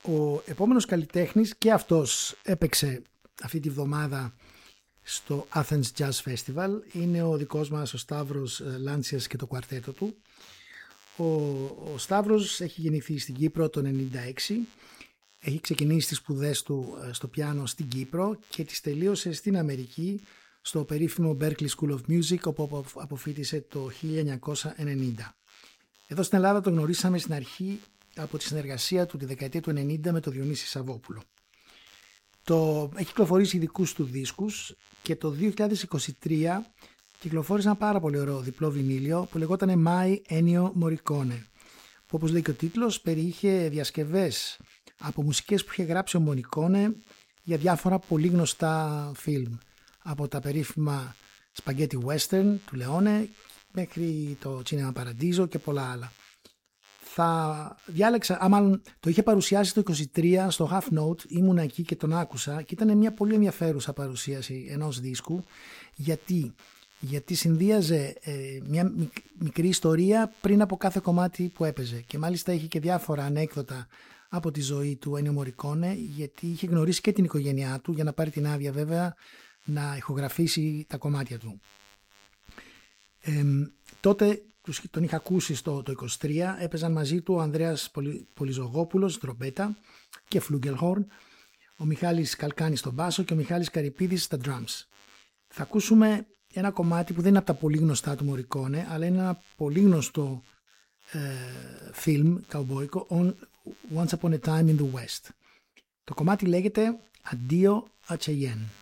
Ο επόμενος καλλιτέχνης και αυτός έπαιξε αυτή τη βδομάδα στο Athens Jazz Festival. Είναι ο δικός μας ο Σταύρος Λάντσιας και το κουαρτέτο του. Ο Σταύρος έχει γεννηθεί στην Κύπρο το 1996. Έχει ξεκινήσει τις σπουδές του στο πιάνο στην Κύπρο και τις τελείωσε στην Αμερική στο περίφημο Berklee School of Music, όπου αποφοίτησε το 1990. Εδώ στην Ελλάδα το γνωρίσαμε στην αρχή από τη συνεργασία του τη δεκαετία του 90 με τον Διονύση Σαββόπουλο. Έχει κυκλοφορήσει ειδικούς του δίσκους και το 2023 κυκλοφόρησε ένα πάρα πολύ ωραίο διπλό βινίλιο που λεγόταν My Ennio Morricone, που όπως λέει και ο τίτλος περιείχε διασκευές από μουσικές που είχε γράψει ο Morricone για διάφορα πολύ γνωστά φιλμ, από τα περίφημα Spaghetti Western του Leone μέχρι το Cinema Paradiso και πολλά άλλα. Θα διάλεξα, μάλλον το είχε παρουσιάσει το 23 στο Half Note, ήμουνα εκεί και τον άκουσα και ήταν μια πολύ ενδιαφέρουσα παρουσίαση ενός δίσκου. Γιατί συνδύαζε μια μικρή ιστορία πριν από κάθε κομμάτι που έπαιζε και μάλιστα είχε και διάφορα ανέκδοτα από τη ζωή του Ennio Morricone, γιατί είχε γνωρίσει και την οικογένειά του για να πάρει την άδεια βέβαια να ηχογραφήσει τα κομμάτια του. Τότε τον είχα ακούσει το 23, έπαιζαν μαζί του ο Ανδρέας Πολυζογόπουλος τρομπέτα και φλούγκελχορν, ο Μιχάλης Καλκάνης στο μπάσο και ο Μιχάλης Καρυπίδης στα drums. Θα ακούσουμε ένα κομμάτι που δεν είναι από τα πολύ γνωστά του Morricone, αλλά είναι ένα πολύ γνωστό φιλμ καουμπόικο, Once Upon a Time in the West. Το κομμάτι λέγεται Addio a Cheyenne.